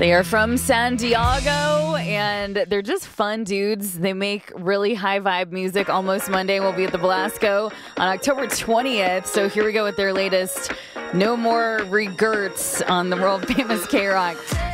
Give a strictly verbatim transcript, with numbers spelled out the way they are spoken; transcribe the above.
They are from San Diego, and they're just fun dudes. They make really high vibe music. Almost Monday will be at the Belasco on October twentieth. So here we go with their latest No More Regrets on the world famous K-Rock.